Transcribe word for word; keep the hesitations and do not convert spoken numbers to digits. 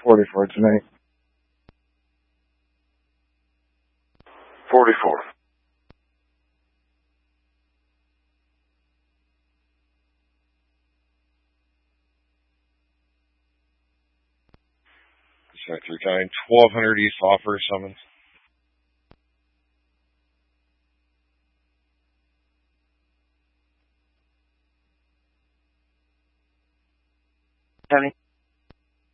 forty-four tonight. forty-four. Sector nine, twelve hundred East Offer summons. Tony.